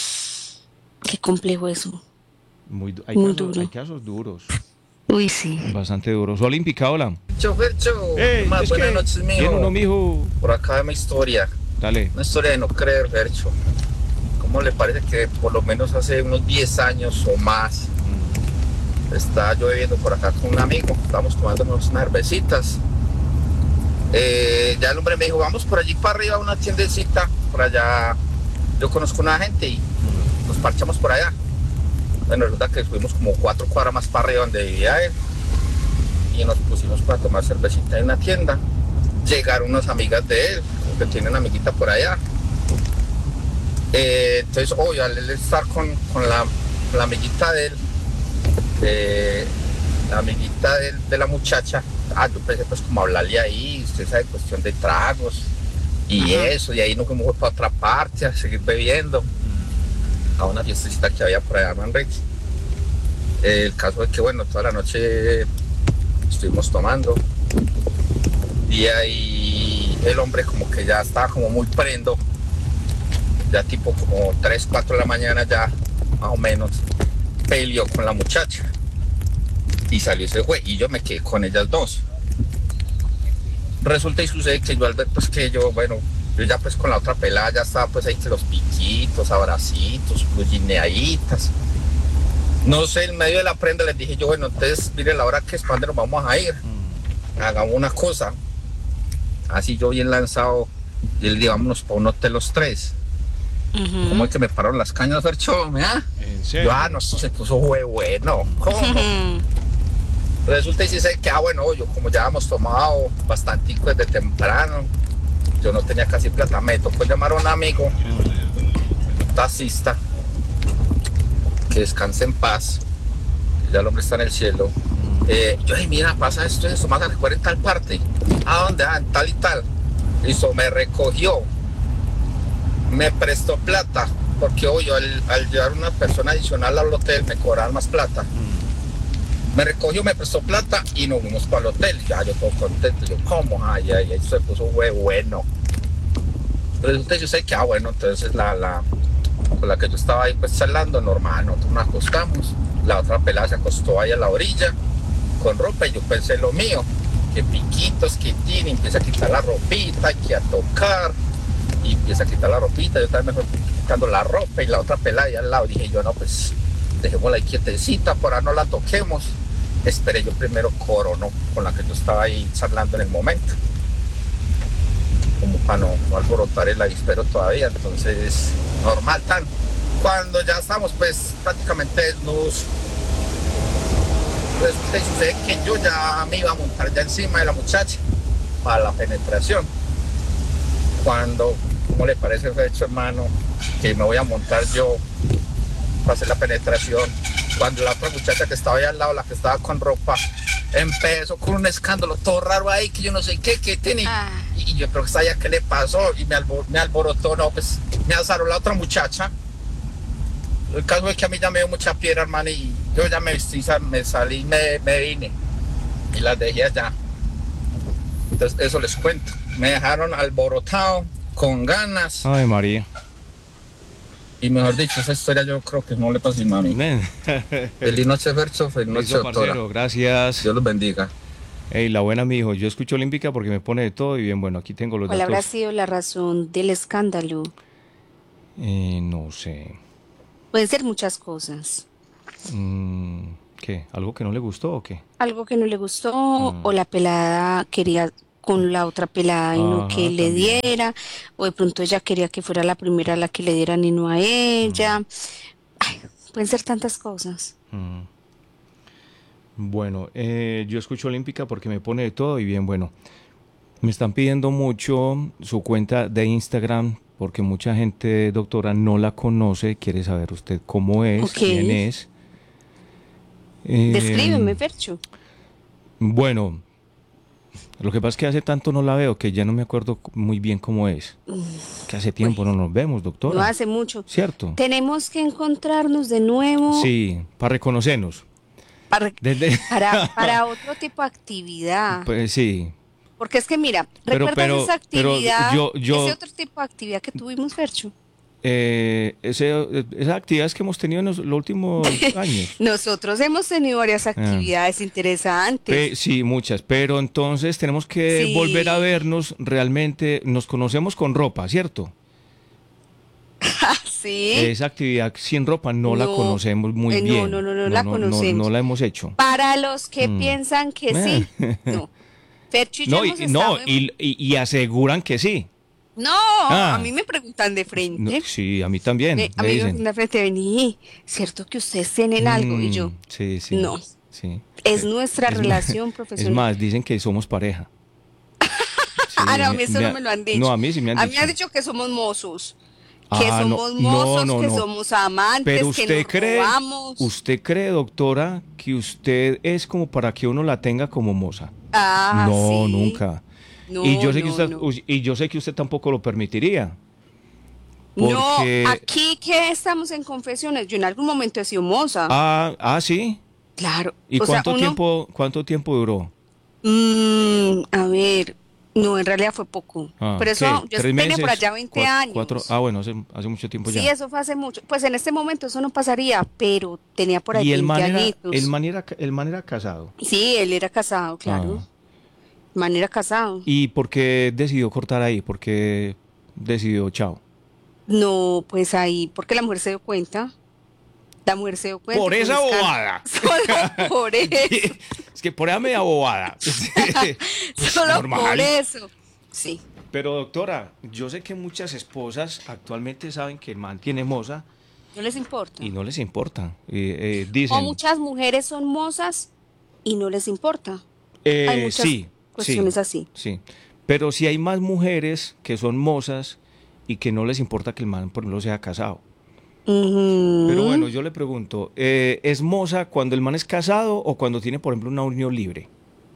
Qué complejo eso. Muy, du- hay, muy casos, duro. hay casos duros, Uy, sí. bastante duros. Olímpica, hola. Fercho, Ey, más es buenas que noches, mijo. tiene uno, mijo. Por acá mi historia, Dale. una historia de no creer, Fercho. ¿Cómo le parece que por lo menos hace unos diez años o más estaba yo viviendo por acá con un amigo? Estábamos tomándonos unas cervecitas. Eh, ya el hombre me dijo, vamos por allí para arriba a una tiendecita, por allá yo conozco una gente y nos parchamos por allá. Bueno, resulta que fuimos como cuatro cuadras más para arriba donde vivía él y nos pusimos para tomar cervecita en una tienda. Llegaron unas amigas de él, como que tienen amiguita por allá. Eh, entonces, obvio, al él estar con, con la, la amiguita de él, eh, la amiguita de, de la muchacha, ah, yo pensé pues como hablarle ahí, usted sabe, cuestión de tragos y Ajá. eso, y ahí nos fuimos para otra parte a seguir bebiendo a una fiestecita que había por allá en Manrique. Eh, el caso es que, bueno, toda la noche estuvimos tomando y ahí el hombre como que ya estaba como muy prendo, ya tipo como tres, cuatro de la mañana ya, más o menos, peleó con la muchacha y salió ese güey y yo me quedé con ellas dos. Resulta y sucede que yo al ver pues que yo, bueno, yo ya pues con la otra pelada ya estaba pues ahí que los piquitos, abracitos, plugineaditas. No sé, en medio de la prenda les dije yo, bueno, entonces mire la hora que es, ¿para dónde nos vamos a ir? Hagamos una cosa. Así yo bien lanzado, y él dijo, vámonos para un hotel los tres. Ujú. ¿Cómo es que me pararon las cañas, Fercho? ¿Ah? ¿En Yo, ah, no, esto se puso hue bueno. ¿Cómo? Resulta y dice que, ah, bueno, yo como ya habíamos tomado bastante desde temprano, yo no tenía casi plata, me tocó llamar a un amigo, un taxista, que descanse en paz, ya el hombre está en el cielo. Eh, yo dije, mira, pasa esto, eso, más a recoger en tal parte. ¿A dónde? Ah, en tal y tal. Listo, me recogió, me prestó plata, porque hoy al, al llevar una persona adicional al hotel me cobraban más plata. Me recogió, me prestó plata y nos fuimos para el hotel. Ya yo todo contento, yo, ¿cómo? Ay, ay, ay, se puso hue bueno. Resulta que yo sé que, ah, bueno, entonces la, la, con la que yo estaba ahí pues charlando, normal, nosotros nos acostamos. La otra pelada se acostó ahí a la orilla con ropa y yo pensé lo mío, que piquitos, que tiene, empieza a quitar la ropita, que a tocar, y empieza a quitar la ropita, yo también me fui quitando la ropa y la otra pelada ahí al lado, dije yo, no, pues dejémosla ahí quietecita, por ahora no la toquemos. Esperé yo primero Corono, con la que yo estaba ahí charlando en el momento, como para no, no alborotar el avispero todavía, entonces normal tan. Cuando ya estamos pues prácticamente desnudos, resulta y sucede que yo ya me iba a montar ya encima de la muchacha para la penetración. Cuando, ¿cómo le parece hecho, hermano? Que me voy a montar yo para hacer la penetración. Cuando la otra muchacha que estaba ahí al lado, la que estaba con ropa, empezó con un escándalo todo raro ahí, que yo no sé qué, qué tiene. Ah. Y yo creo que sabía qué le pasó y me, albor me alborotó, no, pues me azaró la otra muchacha. El caso es que a mí ya me dio mucha piedra, hermano, y yo ya me vestí, me salí, me, me vine y las dejé allá. Entonces, eso les cuento. Me dejaron alborotado, con ganas. Ay, María. Y mejor dicho, esa historia yo creo que no le pasó a mami. Feliz noche, Fercho. Feliz noche, doctora. Gracias. Dios los bendiga. Hey, la buena, mi hijo. Yo escucho Olímpica porque me pone de todo y bien, bueno, aquí tengo los ¿Cuál datos. habrá sido la razón del escándalo? Eh, no sé. Pueden ser muchas cosas. Mm, ¿Qué? ¿Algo que no le gustó o qué? Algo que no le gustó mm. o la pelada quería con la otra pelada y no que le también. diera, o de pronto ella quería que fuera la primera a la que le dieran y no a ella. Mm. Ay, pueden ser tantas cosas. Mm. Bueno, eh, yo escucho Olímpica porque me pone de todo y bien, bueno, me están pidiendo mucho su cuenta de Instagram porque mucha gente, doctora, no la conoce, quiere saber usted cómo es, okay. quién es. Eh, Descríbeme, Fercho. Bueno, lo que pasa es que hace tanto no la veo que ya no me acuerdo muy bien cómo es. Que hace tiempo bueno, no nos vemos, doctora. No hace mucho. ¿Cierto? Tenemos que encontrarnos de nuevo. Sí, para reconocernos. Para, Desde... para, para otro tipo de actividad. Pues sí. Porque es que mira, pero, ¿recuerdas pero, esa actividad, yo, yo, ese otro tipo de actividad que tuvimos, Fercho? Eh, ese, esas actividades que hemos tenido en los, los últimos años. Nosotros hemos tenido varias actividades ah. interesantes. Pe sí, muchas, pero entonces tenemos que sí. volver a vernos realmente, nos conocemos con ropa, ¿cierto? Sí. Esa actividad sin ropa no, no la conocemos muy eh, no, bien. No, no, no, no la no, conocemos. No, no la hemos hecho. Para los que mm. piensan que sí, no. Fercho y no, yo y, no y, y, y aseguran que sí. No, ah. a mí me preguntan de frente. No, sí, a mí también. Me, a mí me preguntan de frente, vení, ¿cierto que ustedes tienen mm, algo? Y yo, sí, sí. No, sí. es nuestra es relación más, profesional. Es más, dicen que somos pareja. Sí, ah, no, a mí eso me, no me lo han dicho. No, a mí sí me han dicho. A mí me han dicho que somos mozos. Que ah, somos no, mozos, no, no, que no. somos amantes, pero usted que nos cree, robamos. ¿Usted cree, doctora, que usted es como para que uno la tenga como moza? Ah, no, sí. nunca. No, y yo sé no, que usted no. y yo sé que usted tampoco lo permitiría. Porque... No, aquí que estamos en confesiones, yo en algún momento he sido moza. Ah, ah, sí. Claro. ¿Y o cuánto sea, uno... tiempo cuánto tiempo duró? Mm, a ver, no, en realidad fue poco. Ah, pero eso, ¿qué? yo ¿Tres tenía meses? por allá veinte Cuatro, años. Cuatro, ah, bueno, hace, hace mucho tiempo ya. Sí, eso fue hace mucho. Pues en este momento eso no pasaría, pero tenía por ahí ¿Y el man, veinte era, añitos. el, man era, el man era casado? Sí, él era casado, claro. Ah. El man era casado. ¿Y por qué decidió cortar ahí? ¿Por qué decidió chao? No, pues ahí, porque la mujer se dio cuenta. La mujer se dio cuenta. Por esa bobada. Solo por eso. Es que por esa media bobada. Solo normal. Por eso. Sí. Pero doctora, yo sé que muchas esposas actualmente saben que el man tiene moza. No les importa. Y no les importa. Eh, eh, dicen. O muchas mujeres son mozas y no les importa. Eh, Hay muchas sí, cuestiones sí, así. Sí, pero si hay más mujeres que son mozas y que no les importa que el man, por ejemplo, sea casado. Ujú. Pero bueno, yo le pregunto, eh, ¿es moza cuando el man es casado o cuando tiene, por ejemplo, una unión libre?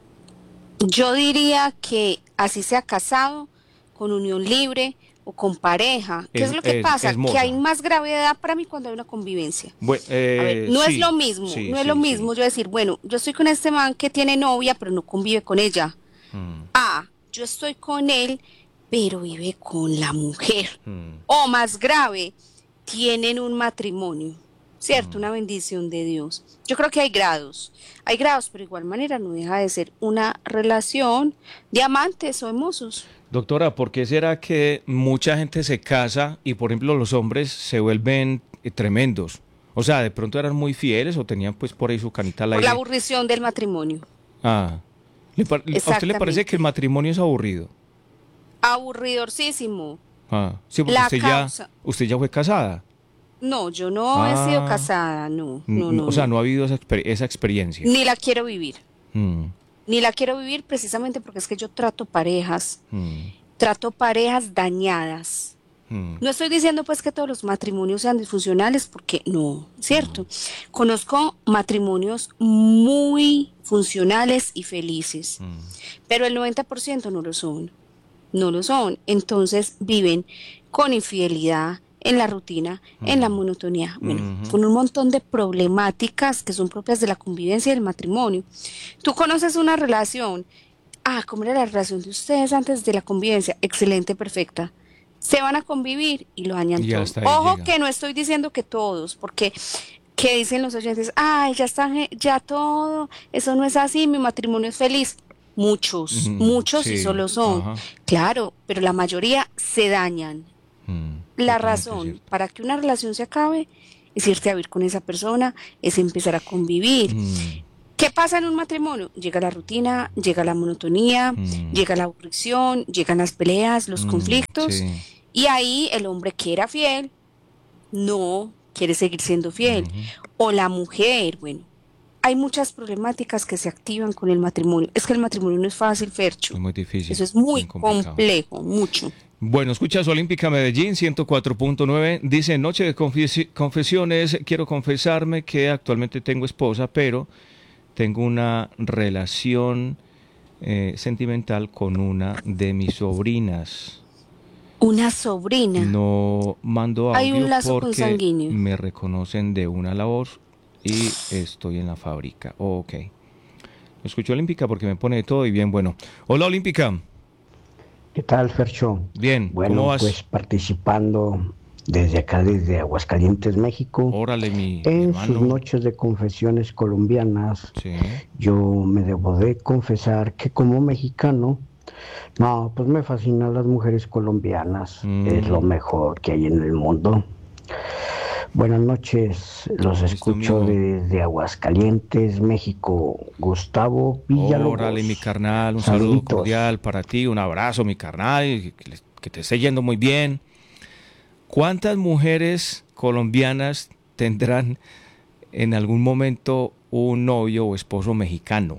Yo diría que así sea casado, con unión libre o con pareja. ¿Qué es, Es- lo que es- pasa? es Que moza. hay más gravedad para mí cuando hay una convivencia. Bueno, A ver, eh, no es sí, lo mismo, sí, no es sí, lo sí. mismo yo decir, bueno, yo estoy con este man que tiene novia, pero no convive con ella. Mm, Ah, yo estoy con él, pero vive con la mujer. mm. O más grave, tienen un matrimonio, ¿cierto? Una bendición de Dios. Yo creo que hay grados, hay grados, pero de igual manera no deja de ser una relación de amantes o hermosos. Doctora, ¿por qué será que mucha gente se casa y, por ejemplo, los hombres se vuelven eh, tremendos? O sea, de pronto eran muy fieles o tenían pues por ahí su canita al Por aire. la aburrición del matrimonio. Ah, ¿le par- ¿a usted le parece Exactamente. que el matrimonio es aburrido? Aburridorcísimo. Ah, sí, porque La usted causa. ya, usted ya fue casada. No, yo no he sido Ah. casada, no, N- no, no. o sea, no. no ha habido esa, exper- esa experiencia. Ni la quiero vivir. Mm, Ni la quiero vivir precisamente porque es que yo trato parejas, mm, trato parejas dañadas. mm. No estoy diciendo pues que todos los matrimonios sean disfuncionales, porque no, ¿cierto? Conozco matrimonios muy funcionales y felices, pero el noventa por ciento no lo son, no lo son. Entonces viven con infidelidad, en la rutina, en la monotonía, bueno, Ujú. con un montón de problemáticas que son propias de la convivencia y del matrimonio. Tú conoces una relación, ah, ¿cómo era la relación de ustedes antes de la convivencia? Excelente, perfecta. Se van a convivir y lo dañan Y todo. hasta ahí Ojo llega. que no estoy diciendo que todos, porque ¿qué dicen los oyentes? Ay, ya está, ya todo, eso no es así, mi matrimonio es feliz. Muchos, Ujú, muchos sí, sí solo son. ajá. Claro, pero la mayoría se dañan. Mm, La totalmente razón cierto. para que una relación se acabe es irte a vivir con esa persona, es empezar a convivir. Mm, ¿Qué pasa en un matrimonio? Llega la rutina, llega la monotonía, Mm. llega la aburrición, llegan las peleas, los mm, conflictos, sí. y ahí el hombre que era fiel no quiere seguir siendo fiel. O la mujer, bueno, hay muchas problemáticas que se activan con el matrimonio. Es que el matrimonio no es fácil, Fercho. Es muy difícil. Eso es muy muy complicado. complejo, mucho. Bueno, escuchas Olímpica Medellín ciento cuatro punto nueve. Dice, noche de confesi- confesiones, quiero confesarme que actualmente tengo esposa, pero tengo una relación eh, sentimental con una de mis sobrinas. Una sobrina. No mando Hay un audio lazo porque consanguíneo. me reconocen de una labor y estoy en la fábrica. Oh, ok. Escucho Olímpica porque me pone de todo y bien bueno. Hola Olímpica. ¿Qué tal, Fercho? Bien, Bueno, ¿cómo vas? pues participando desde acá, desde Aguascalientes, México, Órale, mi, mi en sus hermano. noches de confesiones colombianas. Sí. Yo me debo de confesar que como mexicano, no, pues me fascinan las mujeres colombianas. Mm. Es lo mejor que hay en el mundo. Buenas noches, los Listo, escucho amigo. desde Aguascalientes, México. Gustavo Villalobos. Órale, mi carnal, un saludo Saluditos. cordial para ti, un abrazo, mi carnal, y que, les- que te esté yendo muy bien. ¿Cuántas mujeres colombianas tendrán en algún momento un novio o esposo mexicano?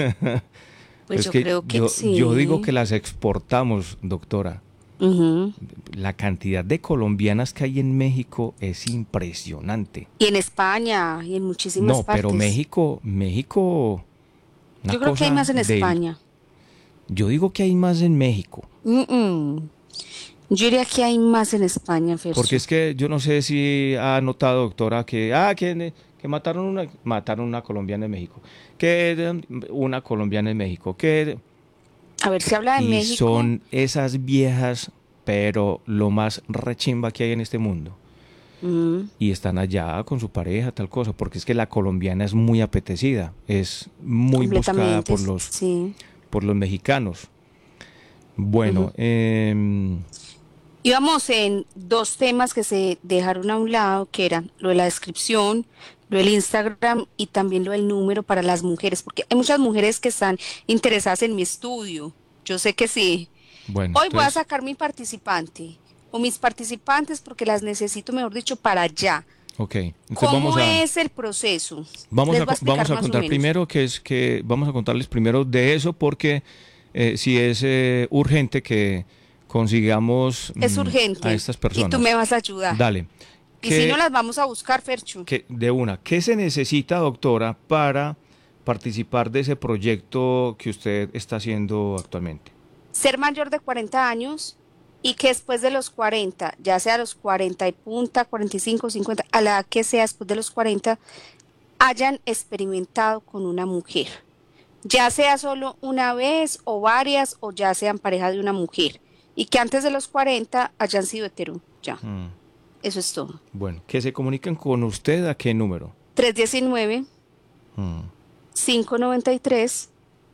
Pues Es yo creo que yo, sí. yo digo que las exportamos, doctora. Ujú. La cantidad de colombianas que hay en México es impresionante. Y en España y en muchísimas No, partes. pero México, México. una Yo creo que hay cosa más en de- España. Yo digo que hay más en México. Mm, mm. Yo diría que hay más en España, Fercho. Porque es que yo no sé si ha notado, doctora, que ah que, que mataron una mataron una colombiana en México, que eh, una colombiana en México, que A ver, si habla de y México. son esas viejas, pero lo más rechimba que hay en este mundo. Mm. Y están allá con su pareja, tal cosa, porque es que la colombiana es muy apetecida, es muy buscada Completamente, por los sí. por los mexicanos. Bueno, Ujú. em, Íbamos en dos temas que se dejaron a un lado, que eran lo de la descripción, lo del Instagram y también lo del número para las mujeres, porque hay muchas mujeres que están interesadas en mi estudio. Yo sé que sí. bueno, Hoy voy a entonces- sacar mi participante o mis participantes porque las necesito, mejor dicho, para allá. Ok. Entonces ¿Cómo vamos a, es el proceso? Vamos Les a, voy a explicar vamos a más o contar menos. primero que es que vamos a contarles primero de eso porque eh, si es eh, urgente que consigamos Es mm, urgente. a estas personas. Y tú me vas a ayudar. Dale. Y ¿Qué- si no las vamos a buscar, Ferchu. que- de una, ¿qué se necesita, doctora, para participar de ese proyecto que usted está haciendo actualmente? Ser mayor de cuarenta años y que después de los cuarenta, ya sea a los cuarenta y punta, cuarenta y cinco, cincuenta, a la edad que sea después de los cuarenta, hayan experimentado con una mujer. Ya sea solo una vez o varias o ya sean pareja de una mujer. Y que antes de los cuarenta hayan sido hetero. Ya, Mm, eso es todo. bueno, que se comuniquen con usted, ¿a qué número? tres uno nueve, Mm, cinco nueve tres,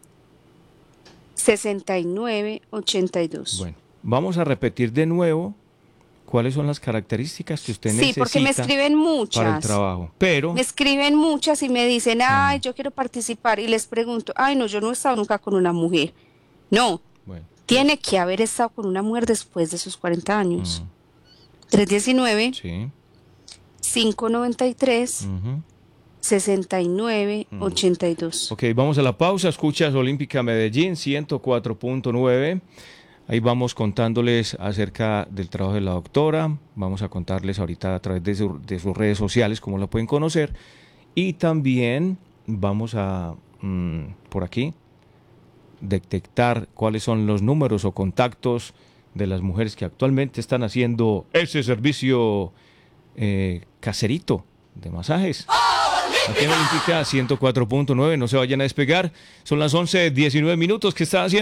seis nueve ocho dos. bueno, vamos a repetir de nuevo cuáles son las características que usted Sí, necesita porque me escriben muchas. para el trabajo. Pero, Me escriben muchas y me dicen, ay, yo quiero participar. Y les pregunto, ay, no, yo no he estado nunca con una mujer. No, bueno, tiene que haber estado con una mujer después de sus cuarenta años. tres uno nueve, sí. cinco nueve tres, Ujú. seis nueve ocho dos. Ok, vamos a la pausa. Escuchas Olímpica Medellín ciento cuatro punto nueve. Ahí vamos contándoles acerca del trabajo de la doctora. Vamos a contarles ahorita a través de, su- de sus redes sociales cómo la pueden conocer. Y también vamos a, mm, por aquí, detectar cuáles son los números o contactos de las mujeres que actualmente están haciendo ese servicio eh, caserito de masajes. Aquí en Olímpica ciento cuatro punto nueve, no se vayan a despegar. Son las once diecinueve minutos que está haciendo.